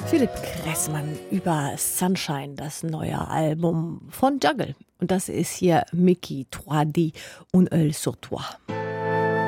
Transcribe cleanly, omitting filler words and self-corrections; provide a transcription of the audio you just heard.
Philipp Kressmann über Sunshine, das neue Album von Jungle. Und das ist hier Mickey 3D und Elle sur toi.